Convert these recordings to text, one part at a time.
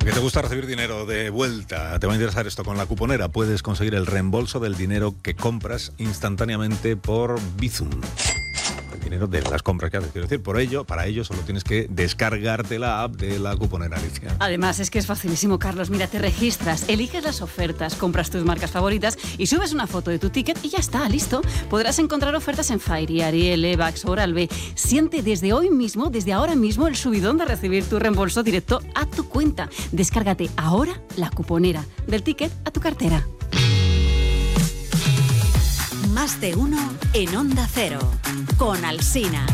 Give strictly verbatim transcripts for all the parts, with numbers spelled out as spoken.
Que te gusta recibir dinero de vuelta. Te va a interesar esto. Con la cuponera puedes conseguir el reembolso del dinero que compras instantáneamente por Bizum. El dinero de las compras que haces, quiero decir. Por ello, para ello solo tienes que descargarte la app de la cuponera, Alicia. Además, es que es facilísimo, Carlos. Mira, te registras, eliges las ofertas, compras tus marcas favoritas y subes una foto de tu ticket y ya está, listo. Podrás encontrar ofertas en Fairy, Ariel, Evax, Oral-B. Siente desde hoy mismo, desde ahora mismo, el subidón de recibir tu reembolso directo a tu cuenta. Descárgate ahora la cuponera, del ticket a tu cartera. Más de uno en Onda Cero, con Alsina.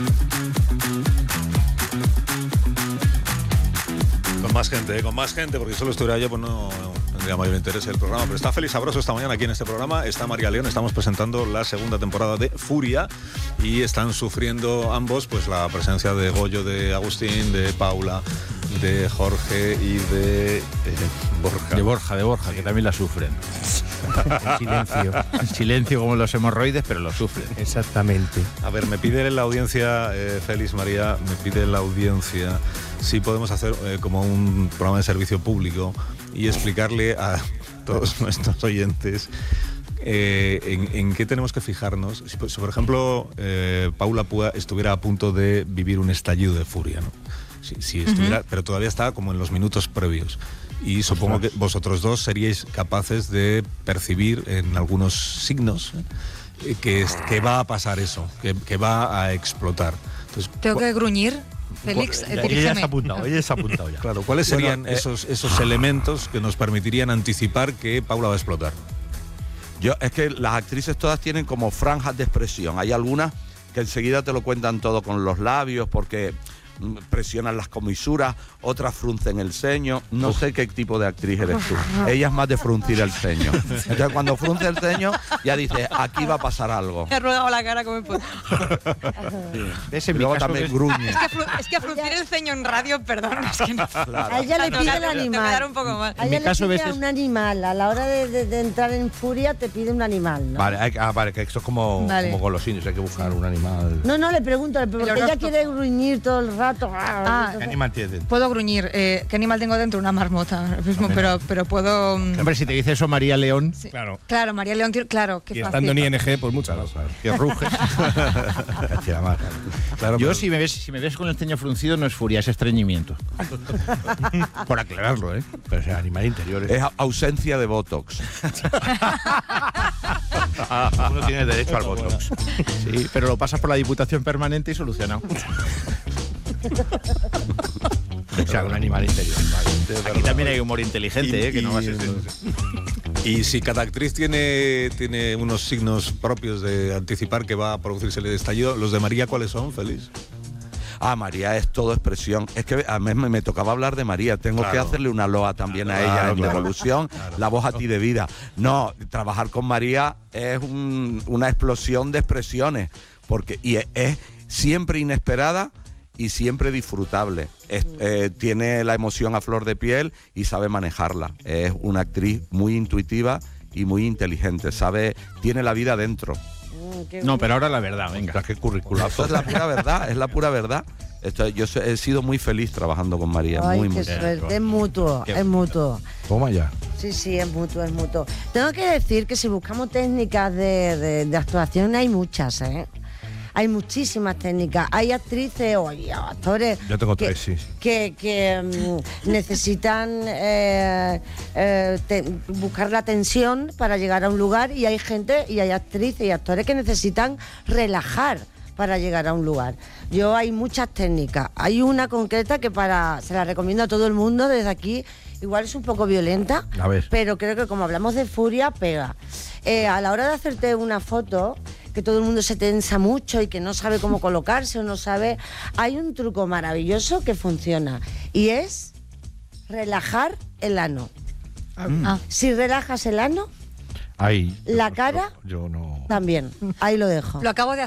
Con más gente, ¿eh? con más gente, porque solo estuviera yo, pues no tendría mayor interés el programa. Pero está Félix Sabroso esta mañana aquí en este programa, está María León, estamos presentando la segunda temporada de Furia y están sufriendo ambos pues la presencia de Goyo, de Agustín, de Paula, de Jorge y de eh, Borja. De Borja, de Borja, que también la sufren. En silencio. En silencio como los hemorroides, pero lo sufren. Exactamente. A ver, me pide la audiencia, eh, Félix, María, me pide la audiencia si podemos hacer eh, como un programa de servicio público y explicarle a todos nuestros oyentes eh, en, en qué tenemos que fijarnos. Si, si por ejemplo, eh, Paula Púa estuviera a punto de vivir un estallido de furia, ¿no? Si, si estuviera, uh-huh. Pero todavía está como en los minutos previos. Y supongo que vosotros dos seríais capaces de percibir en algunos signos eh, que, es, que va a pasar eso, que, que va a explotar. Entonces, ¿tengo que gruñir? Félix, eh, ella ya se ha apuntado, ella se ha apuntado ya. Claro, ¿cuáles serían bueno, eh, esos, esos elementos que nos permitirían anticipar que Paula va a explotar? Yo, es que las actrices todas tienen como franjas de expresión. Hay algunas que enseguida te lo cuentan todo con los labios porque presionan las comisuras, otras fruncen el ceño. No Uf. sé qué tipo de actriz eres tú. Ella es más de fruncir el ceño. Entonces cuando frunce el ceño ya dices, aquí va a pasar algo. Me ha rodado la cara como puedo. Sí. Y luego también es... gruñe. Es que, fru es que fruncir el ceño en radio, perdón, es que no. Claro. A ella le pide el animal. Un poco mal. A ella le pide a un animal. A la hora de, de, de entrar en furia te pide un animal, ¿no? Vale, hay, ah, vale, que esto es como, vale. como con los indios, hay que buscar un animal. No, no, le pregunto, porque ella quiere gruñir todo el rato. Ah, ¿qué animal tienes? Puedo gruñir. Eh, ¿Qué animal tengo dentro? Una marmota. Mismo, pero, pero puedo... Hombre, si te dice eso María León... Sí. Claro. Claro, María León, claro. Qué y fácil. estando en I N G, pues muchas. Claro, que ruge. Claro, yo, pero... si, me ves, si me ves con el ceño fruncido, no es furia, es estreñimiento. Por aclararlo, ¿eh? Pero es animal interior. Es ausencia de botox. Uno tiene derecho al botox. Sí, pero lo pasas por la Diputación Permanente y solucionado. O sea, un animal interior. Vale. Aquí también hay humor inteligente, y, ¿eh? Que y, no va a ser... Y si cada actriz tiene, tiene unos signos propios de anticipar que va a producirse el estallido, ¿los de María cuáles son, Félix? Ah, María es todo expresión. Es que a mí me, me tocaba hablar de María. Tengo claro. que hacerle una loa también claro, a ella claro, en claro. Devolución. Claro. La voz a ti de vida. No, trabajar con María es un, una explosión de expresiones. Porque, y es, es siempre inesperada y siempre disfrutable. Es, eh, tiene la emoción a flor de piel y sabe manejarla. Es una actriz muy intuitiva y muy inteligente. Sabe, tiene la vida dentro. No, pero ahora la verdad, venga. Qué curriculazo. Es la pura verdad, es la pura verdad. Esto, yo he sido muy feliz trabajando con María. Ay, muy, qué muy suerte. Es mutuo, es mutuo. Toma ya. Sí, sí, es mutuo, es mutuo. Tengo que decir que si buscamos técnicas de, de, de actuación hay muchas, ¿eh? Hay muchísimas técnicas. Hay actrices o hay actores Yo tengo que, tres, sí. que, que um, necesitan eh, eh, te, buscar la tensión para llegar a un lugar y hay gente y hay actrices y actores que necesitan relajar para llegar a un lugar. Yo hay muchas técnicas. Hay una concreta que para se la recomiendo a todo el mundo desde aquí. Igual es un poco violenta, a ver. Pero creo que como hablamos de furia, pega. Eh, a la hora de hacerte una foto, que todo el mundo se tensa mucho y que no sabe cómo colocarse o no sabe, hay un truco maravilloso que funciona y es relajar el ano. Ah. Si relajas el ano, Ahí, la yo, cara yo no... también. Ahí lo dejo. Lo acabo de